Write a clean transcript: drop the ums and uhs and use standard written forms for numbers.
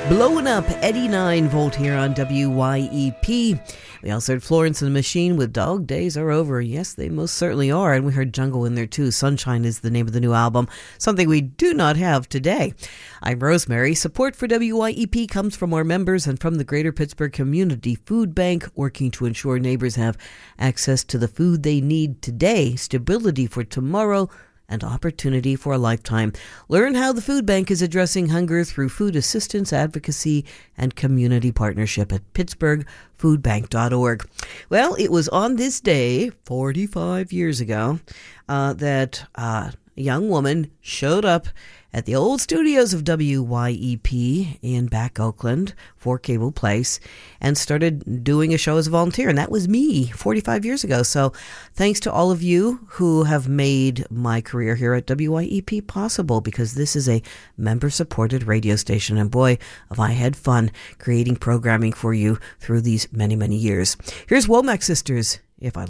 Blowing up Eddie 9 Volt here on WYEP. We also heard Florence and the Machine with Dog Days Are Over. Yes, they most certainly are. And we heard Jungle in there too. Sunshine is the name of the new album, something we do not have today. I'm Rosemary. Support for WYEP comes from our members and from the Greater Pittsburgh Community Food Bank, working to ensure neighbors have access to the food they need today, stability for tomorrow, and opportunity for a lifetime. Learn how the food bank is addressing hunger through food assistance, advocacy, and community partnership at pittsburghfoodbank.org. Well, it was on this day, 45 years ago, that a young woman showed up at the old studios of WYEP in back Oakland, 4 Cable Place, and started doing a show as a volunteer. And that was me 45 years ago. So thanks to all of you who have made my career here at WYEP possible, because this is a member-supported radio station. And boy, have I had fun creating programming for you through these many, many years. Here's Womack Sisters, If I